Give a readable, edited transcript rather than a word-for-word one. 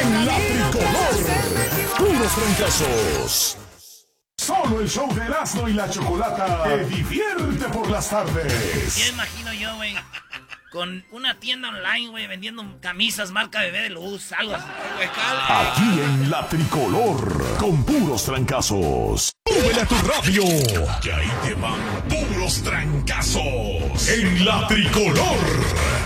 En la Tricolor, puros trancazos. Solo el show de Erasmo y la Chocolata te divierte por las tardes. Ya imagino yo, güey, con una tienda online, güey, vendiendo camisas marca Bebé de Luz, algo así. Aquí en la Tricolor, con puros trancazos. ¡Súbele a tu radio! Que ahí te van puros trancazos. En la Tricolor.